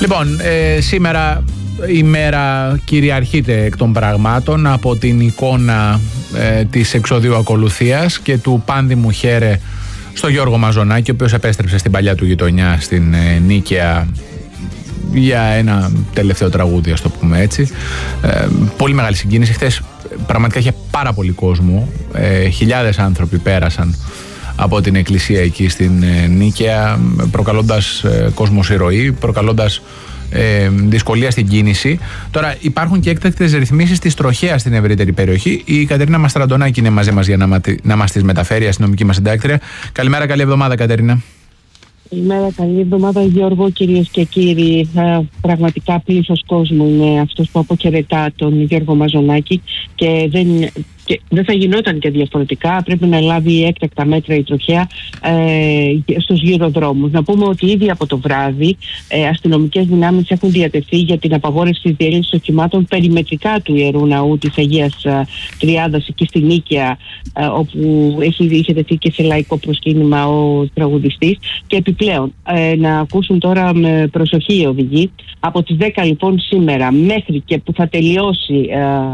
Λοιπόν, σήμερα η μέρα κυριαρχείται εκ των πραγμάτων από την εικόνα της εξοδίου ακολουθίας και του πάνδημου χαίρε στο Γιώργο Μαζονάκη, ο οποίος επέστρεψε στην παλιά του γειτονιά στην Νίκαια για ένα τελευταίο τραγούδι, ας το πούμε έτσι. Πολύ μεγάλη συγκίνηση. Χθες πραγματικά είχε πάρα πολύ κόσμο. Χιλιάδες άνθρωποι πέρασαν από την εκκλησία εκεί στην Νίκαια, προκαλώντας κόσμος ηρωή, προκαλώντας δυσκολία στην κίνηση. Τώρα υπάρχουν και έκτακτες ρυθμίσεις της τροχέας στην ευρύτερη περιοχή. Η Κατερίνα Μαστραντονάκη είναι μαζί μας για να μας τις μεταφέρει, η αστυνομική μας συντάκτρια. Καλημέρα, καλή εβδομάδα, Κατερίνα. Καλημέρα, καλή εβδομάδα, Γιώργο, κυρίες και κύριοι. Πραγματικά πλήθος κόσμου είναι αυτός που αποχαιρετά τον Γιώργο Μαζονάκη και δεν θα γινόταν και διαφορετικά. Πρέπει να λάβει έκτακτα μέτρα η τροχέα στους γυροδρόμους. Να πούμε ότι ήδη από το βράδυ αστυνομικές δυνάμεις έχουν διατεθεί για την απαγόρευση της διέλυσης οχημάτων περιμετρικά του Ιερού Ναού της Αγίας Τριάδας εκεί στη Νίκαια, όπου είχε τεθεί και σε λαϊκό προσκύνημα ο τραγουδιστής. Και επιπλέον να ακούσουν τώρα με προσοχή οι οδηγοί. Από τις 10 λοιπόν σήμερα μέχρι και που θα τελειώσει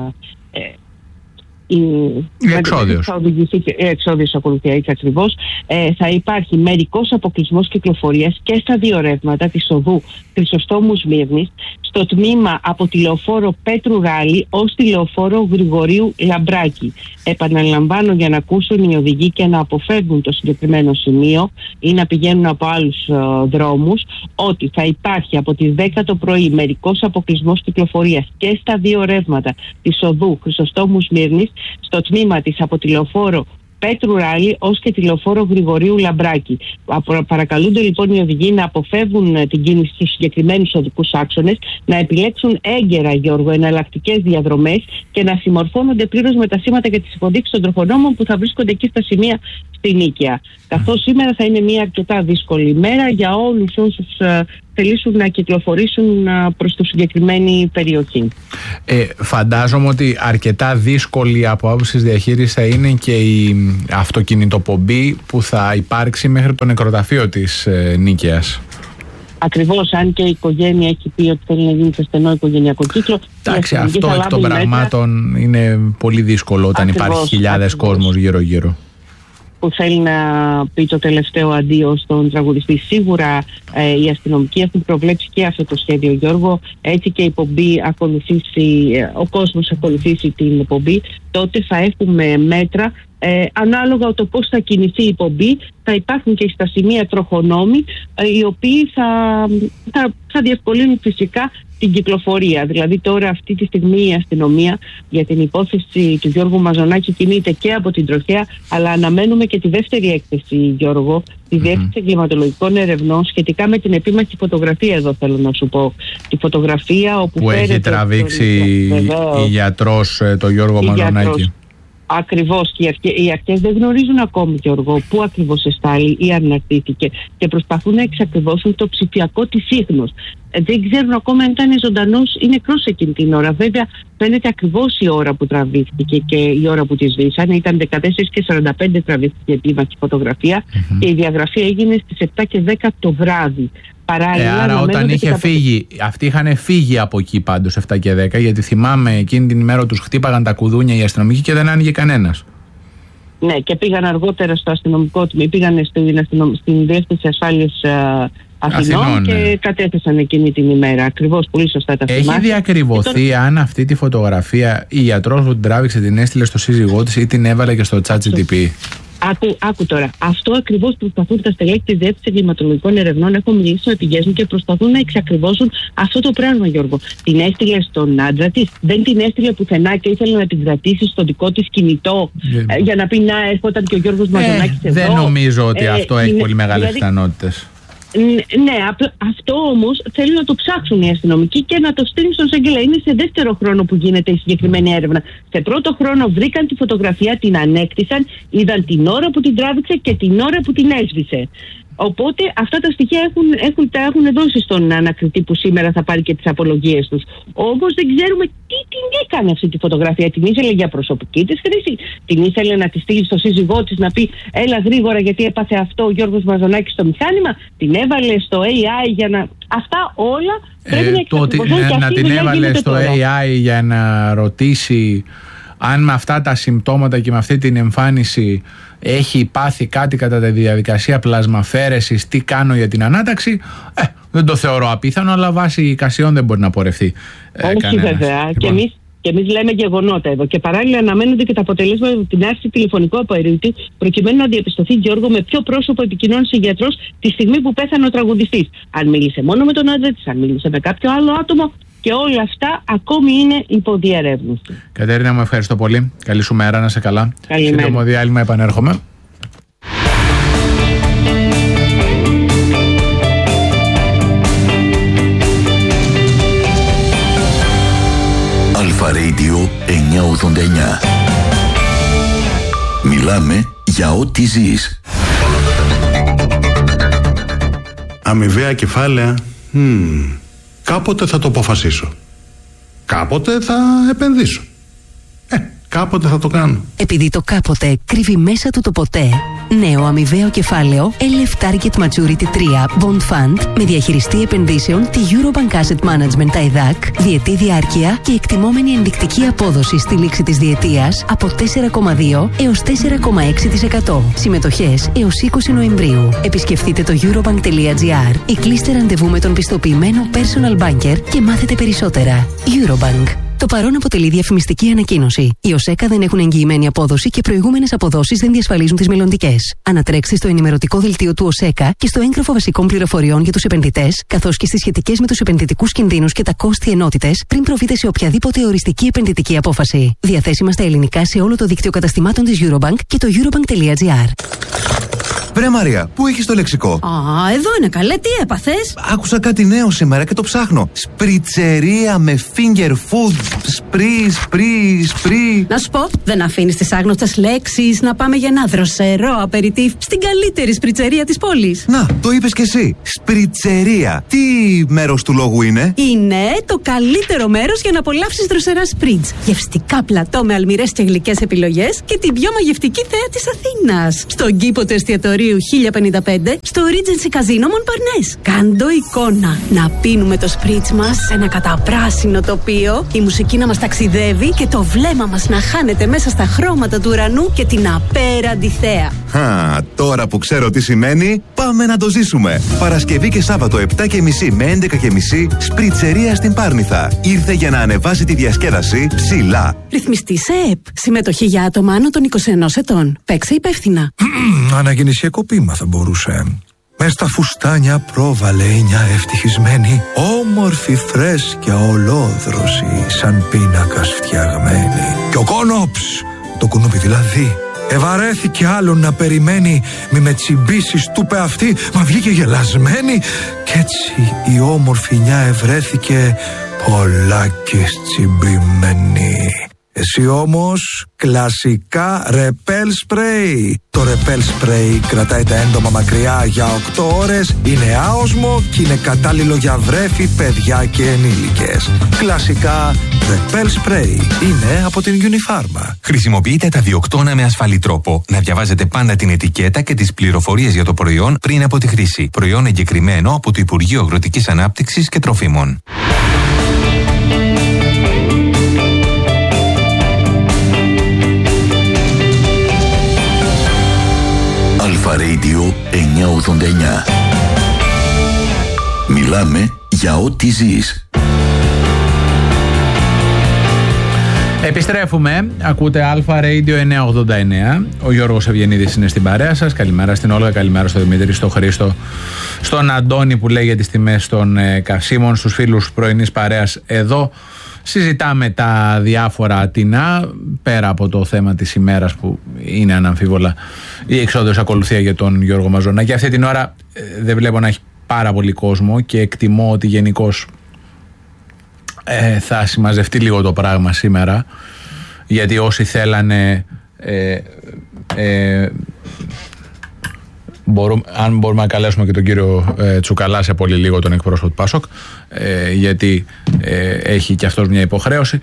η εξόδιος ακολουθία, έτσι ακριβώς, θα υπάρχει μερικός αποκλεισμός κυκλοφορίας και στα δύο ρεύματα της οδού Χρυσοστόμου Σμύρνης, στο τμήμα από τη λεωφόρο Πέτρου Ράλη ως τη λεωφόρο Γρηγορίου Λαμπράκη. Επαναλαμβάνω για να ακούσουν οι οδηγοί και να αποφεύγουν το συγκεκριμένο σημείο ή να πηγαίνουν από άλλους δρόμους, ότι θα υπάρχει από τις 10 το πρωί μερικός αποκλεισμός κυκλοφορίας και στα δύο ρεύματα της οδού Χρυσοστόμου Σμύρνης, στο τμήμα της από τη λεωφόρο Πέτρου Ράλη ως και τη λεωφόρο Γρηγορίου Λαμπράκη. Παρακαλούνται λοιπόν οι οδηγοί να αποφεύγουν την κίνηση στους συγκεκριμένους οδικούς άξονες, να επιλέξουν έγκαιρα, Γιώργο, εναλλακτικές διαδρομές και να συμμορφώνονται πλήρως με τα σήματα και τις υποδείξεις των τροχονόμων που θα βρίσκονται εκεί στα σημεία στη Νίκαια. Καθώς σήμερα θα είναι μια αρκετά δύσκολη μέρα για όλους όσους θελήσουν να κυκλοφορήσουν προς τη συγκεκριμένη περιοχή. Φαντάζομαι ότι αρκετά δύσκολη από άποψη διαχείρισης θα είναι και η αυτοκινητοπομπή που θα υπάρξει μέχρι το νεκροταφείο της Νίκαιας. Ακριβώς, αν και η οικογένεια έχει πει ότι θέλει να γίνει σε στενό οικογενειακό κύκλο. Εντάξει, αυτό εκ των πραγμάτων είναι πολύ δύσκολο όταν υπάρχει χιλιάδες κόσμος γύρω-γύρω που θέλει να πει το τελευταίο αντίο στον τραγουδιστή. Σίγουρα οι αστυνομικοί έχουν προβλέψει και αυτό το σχέδιο, Γιώργο. Έτσι και η εκπομπή ο κόσμος ακολουθήσει την εκπομπή, τότε θα έχουμε μέτρα ανάλογα το πώς θα κινηθεί η εκπομπή. Θα υπάρχουν και στα σημεία τροχονόμοι οι οποίοι θα διευκολύνουν φυσικά την κυκλοφορία. Δηλαδή τώρα αυτή τη στιγμή η αστυνομία για την υπόθεση του Γιώργου Μαζονάκη κινείται και από την τροχέα, αλλά αναμένουμε και τη δεύτερη έκθεση, Γιώργο, τη Διεύθυνση Εγκληματολογικών Ερευνών σχετικά με την επίμαχη φωτογραφία, εδώ θέλω να σου πω. Τη φωτογραφία όπου έχει τραβήξει η γιατρός το Γιώργο Μαζονάκη. Ακριβώς, και οι αρχές δεν γνωρίζουν ακόμη, Γιώργο, πού ακριβώς εστάλει ή αναρτήθηκε και προσπαθούν να εξακριβώσουν το ψηφιακό της ίχνος. Δεν ξέρουν ακόμα αν ήταν ζωντανός ή νεκρός εκείνη την ώρα. Βέβαια, φαίνεται ακριβώς η ώρα που τραβήχθηκε και η ώρα που τη σβήσανε. Ήταν 14:45 τραβήχθηκε η επίμαχη φωτογραφία και η διαγραφή έγινε στις 7 και 10 το βράδυ. Άρα όταν είχε φύγει, αυτοί είχαν φύγει από εκεί πάντως 7 και 10, γιατί θυμάμαι εκείνη την ημέρα τους χτύπαγαν τα κουδούνια οι αστυνομικοί και δεν άνοιγε κανένας. Ναι, και πήγαν αργότερα στο αστυνομικό τμήμα, πήγαν στην Διεύθυνση Ασφάλειας Αθηνών και κατέθεσαν εκείνη την ημέρα. Ακριβώς, πολύ σωστά τα θυμάστε. Έχει διακριβωθεί αν αυτή τη φωτογραφία η ιατρός που την τράβηξε την έστειλε στο σύζυγό της ή την έβαλε και στο ChatGPT? Άκου τώρα. Αυτό ακριβώς προσπαθούν τα στελέχη της Διεύθυνσης Εγκληματολογικών Ερευνών. Έχω μιλήσει με πηγές μου και προσπαθούν να εξακριβώσουν αυτό το πράγμα, Γιώργο. Την έστειλε στον άντρα της, δεν την έστειλε πουθενά και ήθελε να την κρατήσει στο δικό της κινητό για να πει να έρχονταν και ο Γιώργος Μαζονάκης εδώ. Δεν νομίζω ότι αυτό έχει πολύ μεγάλες πιθανότητες. Ναι, αυτό όμως θέλουν να το ψάξουν οι αστυνομικοί και να το στείλουν στον εισαγγελέα. Είναι σε δεύτερο χρόνο που γίνεται η συγκεκριμένη έρευνα. Σε πρώτο χρόνο βρήκαν τη φωτογραφία, την ανέκτησαν, είδαν την ώρα που την τράβηξε και την ώρα που την έσβησε. Οπότε αυτά τα στοιχεία τα έχουν δώσει στον ανακριτή που σήμερα θα πάρει και τις απολογίες τους. Όμως δεν ξέρουμε τι την έκανε αυτή τη φωτογραφία. Την ήθελε για προσωπική της χρήση, την ήθελε να τη στείλει στο σύζυγό της να πει έλα γρήγορα γιατί έπαθε αυτό ο Γιώργος Μαζονάκης στο μηχάνημα, την έβαλε στο AI για να... Αυτά όλα πρέπει να εξακριβωθούν. Να την έβαλε στο AI για να ρωτήσει αν με αυτά τα συμπτώματα και με αυτή την εμφάνιση έχει πάθει κάτι κατά τη διαδικασία πλασμαφαίρεσης, τι κάνω για την ανάταξη, δεν το θεωρώ απίθανο, αλλά βάσει εικασιών δεν μπορεί να πορευτεί. Όχι βέβαια. Λοιπόν. Και εμείς λέμε γεγονότα εδώ. Και παράλληλα αναμένονται και τα αποτελέσματα από την άρση τηλεφωνικού απορρίτου, προκειμένου να διαπιστωθεί, Γιώργο, με ποιο πρόσωπο επικοινώνησε γιατρός τη στιγμή που πέθανε ο τραγουδιστής. Αν μίλησε μόνο με τον άντρα της, αν μίλησε με κάποιο άλλο άτομο. Και όλα αυτά ακόμη είναι υποδιερεύνηση. Κατερίνα, μου ευχαριστώ πολύ. Καλή σου μέρα, να σε καλά. Σύντομο διάλειμμα, επανέρχομαι. Αλφα Radio 989. Μιλάμε για ό,τι ζεις. Αμοιβαία κεφάλαια. Κάποτε θα το αποφασίσω. Κάποτε θα επενδύσω. Κάποτε θα το κάνω. Επειδή το κάποτε κρύβει μέσα του το ποτέ. Νέο αμοιβαίο κεφάλαιο LF Target Maturity 3 Bond Fund με διαχειριστή επενδύσεων τη Eurobank Asset Management EDAC, διετή διάρκεια και εκτιμόμενη ενδεικτική απόδοση στη λήξη της διετίας από 4,2 έως 4,6%. Συμμετοχές έως 20 Νοεμβρίου. Επισκεφτείτε το eurobank.gr ή κλείστε ραντεβού με τον πιστοποιημένο personal banker και μάθετε περισσότερα. Eurobank. Το παρόν αποτελεί διαφημιστική ανακοίνωση. Οι ΟΣΕΚΑ δεν έχουν εγγυημένη απόδοση και προηγούμενες αποδόσεις δεν διασφαλίζουν τις μελλοντικές. Ανατρέξτε στο ενημερωτικό δελτίο του ΟΣΕΚΑ και στο έγγραφο βασικών πληροφοριών για τους επενδυτές, καθώς και στις σχετικές με τους επενδυτικούς κινδύνους και τα κόστη ενότητες πριν προβείτε σε οποιαδήποτε οριστική επενδυτική απόφαση. Διαθέσιμα στα ελληνικά σε όλο το δίκτυο καταστημάτων της Eurobank και το eurobank.gr. Βρε Μαρία, πού έχεις το λεξικό? Εδώ είναι καλέ, τι έπαθες? Άκουσα κάτι νέο σήμερα και το ψάχνω. Σπριτσερία με finger food. Σπρί. Να σου πω, δεν αφήνεις τις άγνωστες λέξεις, να πάμε για ένα δροσερό απεριτίφ στην καλύτερη σπριτσερία της πόλης. Να, το είπες κι εσύ. Σπριτσερία. Τι μέρος του λόγου είναι? Είναι το καλύτερο μέρος για να απολαύσεις δροσερά σπριτς. Γευστικά πλατό με αλμυρές και γλυκές επιλογές και την πιο μαγευτική θέα της Αθήνας. Στον κήπο του εστιατορίου 1055, στο Regency Casino Montparnasse. Κάντο εικόνα. Να πίνουμε το σπριτς μας σε ένα καταπράσινο τοπίο, η μουσική να μας ταξιδεύει και το βλέμμα μας να χάνεται μέσα στα χρώματα του ουρανού και την απέραντη θέα. Τώρα που ξέρω τι σημαίνει, πάμε να το ζήσουμε. Παρασκευή και Σάββατο 7.30 με 11.30 σπριτσερία στην Πάρνηθα. Ήρθε για να ανεβάσει τη διασκέδαση ψηλά. Ρυθμιστή σε ΕΠ. Συμμετοχή για άτομα άνω των 21 ετών. Παίξε υπεύθυνα. Αναγεννησιακό ποίημα θα μπορούσε. Μες στα φουστάνια πρόβαλε μια ευτυχισμένη, όμορφη φρέσκια ολόδρωση, σαν πίνακας φτιαγμένη. Και ο Κόνοψ, το κουνούπι δηλαδή, ευαρέθηκε άλλον να περιμένει. Μη με τσιμπήσεις, του είπε αυτή, μα βγήκε γελασμένη. Κι έτσι η όμορφη νιά ευρέθηκε πολλάκις τσιμπημένη. Εσύ όμως κλασικά ρεπέλ σπρέι. Το ρεπέλ σπρέι κρατάει τα έντομα μακριά για 8 ώρες, είναι άοσμο και είναι κατάλληλο για βρέφη, παιδιά και ενήλικες. Κλασικά ρεπέλ σπρέι είναι από την Unifarma. Χρησιμοποιείτε τα διοκτώνα με ασφαλή τρόπο. Να διαβάζετε πάντα την ετικέτα και τις πληροφορίες για το προϊόν πριν από τη χρήση. Προϊόν εγκεκριμένο από το Υπουργείο Αγροτικής Ανάπτυξης και Τροφίμων. Αλφα Radio 989. Μιλάμε για ό,τι ζεις. Επιστρέφουμε. Ακούτε Αλφα Radio 989. Ο Γιώργος Ευγενίδης είναι στην παρέα σας. Καλημέρα στην Όλγα, καλημέρα στο Δημήτρη, στο Χρήστο, στον Αντώνη που λέει για τις τιμές των καυσίμων, στους φίλους πρωινής παρέας εδώ. Συζητάμε τα διάφορα τεινά, πέρα από το θέμα της ημέρας που είναι αναμφίβολα η εξόδιος ακολουθία για τον Γιώργο Μαζονάκη. Αυτή την ώρα δεν βλέπω να έχει πάρα πολύ κόσμο και εκτιμώ ότι γενικώς θα συμμαζευτεί λίγο το πράγμα σήμερα, γιατί όσοι θέλανε αν μπορούμε να καλέσουμε και τον κύριο Τσουκαλά σε πολύ λίγο, τον εκπρόσωπο του ΠΑΣΟΚ, γιατί έχει και αυτός μια υποχρέωση,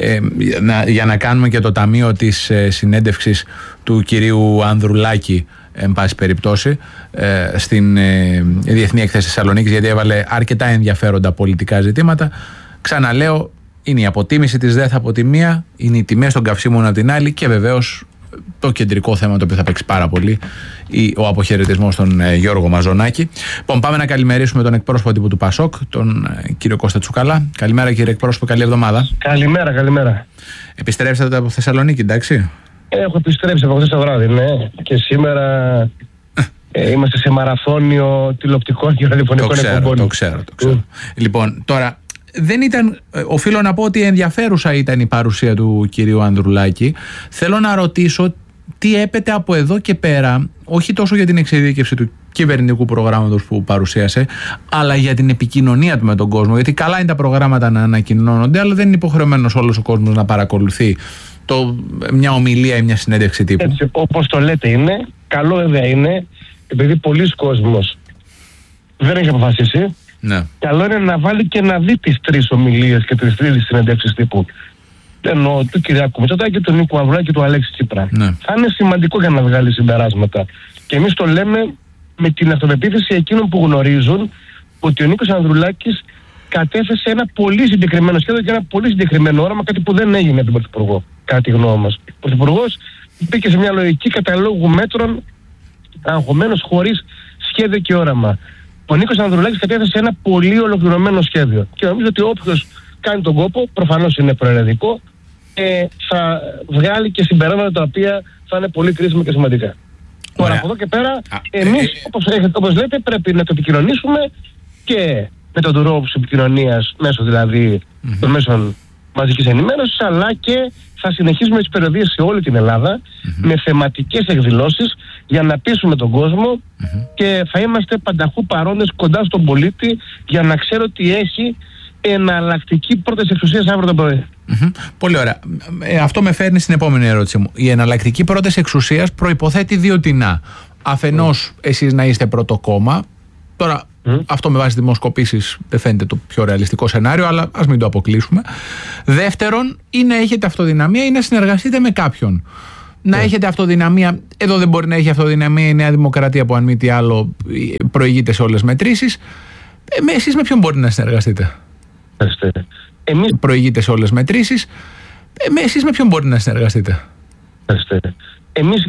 για να κάνουμε και το ταμείο της συνέντευξης του κυρίου Ανδρουλάκη εν πάση περιπτώσει, στην Διεθνή Έκθεση Θεσσαλονίκης, γιατί έβαλε αρκετά ενδιαφέροντα πολιτικά ζητήματα. Ξαναλέω, είναι η αποτίμηση της ΔΕΘ από τη μία, είναι οι τιμές των καυσίμων από την άλλη και βεβαίως το κεντρικό θέμα το οποίο θα παίξει πάρα πολύ, ο αποχαιρετισμός στον Γιώργο Μαζονάκη. Λοιπόν, πάμε να καλημερίσουμε τον εκπρόσωπο τύπου του ΠΑΣΟΚ, τον κύριο Κώστα Τσουκαλά. Καλημέρα κύριε εκπρόσωπο, καλή εβδομάδα. Καλημέρα. Επιστρέψατε από Θεσσαλονίκη, εντάξει? Έχω επιστρέψει από χθες το βράδυ, ναι. Και σήμερα είμαστε σε μαραθώνιο τηλεοπτικών και ραδιοφωνικών εκπομπών. Το ξέρω. Λοιπόν, τώρα, δεν ήταν, οφείλω να πω ότι ενδιαφέρουσα ήταν η παρουσία του κυρίου Ανδρουλάκη. Θέλω να ρωτήσω τι έπεται από εδώ και πέρα, όχι τόσο για την εξειδίκευση του κυβερνητικού προγράμματος που παρουσίασε, αλλά για την επικοινωνία του με τον κόσμο. Γιατί καλά είναι τα προγράμματα να ανακοινώνονται, αλλά δεν είναι υποχρεωμένος όλος ο κόσμος να παρακολουθεί μια ομιλία ή μια συνέντευξη τύπου. Έτσι, όπως το λέτε είναι, καλό βέβαια είναι, επειδή πολλοί κόσμος δεν έχει αποφασίσει. Ναι. Καλό είναι να βάλει και να δει τις 3 ομιλίες και τις 3 συνεντεύξεις τύπου. Εννοώ του Κυριάκου Μητσοτάκη, του Νίκου Ανδρουλάκη και του Αλέξη Τσίπρα. Ναι. Θα είναι σημαντικό για να βγάλει συμπεράσματα. Και εμείς το λέμε με την αυτοπεποίθηση εκείνων που γνωρίζουν ότι ο Νίκος Ανδρουλάκης κατέθεσε ένα πολύ συγκεκριμένο σχέδιο και ένα πολύ συγκεκριμένο όραμα, κάτι που δεν έγινε από τον Πρωθυπουργό, κατά τη γνώμη μας. Ο Πρωθυπουργός μπήκε σε μια λογική καταλόγου μέτρων, αγχωμένος, χωρίς σχέδιο και όραμα. Ο Νίκος Ανδρουλάκης κατέθεσε ένα πολύ ολοκληρωμένο σχέδιο. Και νομίζω ότι όποιος κάνει τον κόπο, προφανώς είναι προαιρετικό, θα βγάλει και συμπεράσματα τα οποία θα είναι πολύ κρίσιμα και σημαντικά. Τώρα από εδώ και πέρα, εμείς όπως λέτε πρέπει να το επικοινωνήσουμε και με τον τρόπο επικοινωνίας, μέσω δηλαδή των μέσων μαζικής ενημέρωσης, αλλά και θα συνεχίσουμε τις περιοδίες σε όλη την Ελλάδα με θεματικές εκδηλώσεις για να πείσουμε τον κόσμο και θα είμαστε πανταχού παρόντες κοντά στον πολίτη για να ξέρω ότι έχει εναλλακτική πρόταση εξουσίας αύριο το πρωί. Πολύ ωραία. Αυτό με φέρνει στην επόμενη ερώτηση μου. Η εναλλακτική πρόταση εξουσίας προϋποθέτει 2 τινά. Αφενός εσείς να είστε πρώτο κόμμα. Τώρα αυτό με βάση δημοσκοπήσεις δεν φαίνεται το πιο ρεαλιστικό σενάριο, αλλά ας μην το αποκλείσουμε. Δεύτερον, ή να έχετε αυτοδυναμία ή να συνεργαστείτε με κάποιον. Να έχετε αυτοδυναμία, εδώ δεν μπορεί να έχει αυτοδυναμία η Νέα Δημοκρατία που αν μη τι άλλο προηγείται σε όλες τις μετρήσεις. Εσείς με ποιον μπορείτε να συνεργαστείτε? Προηγείται σε όλες τις μετρήσεις. Εσείς με ποιον μπορείτε να συνεργαστείτε? Εμείς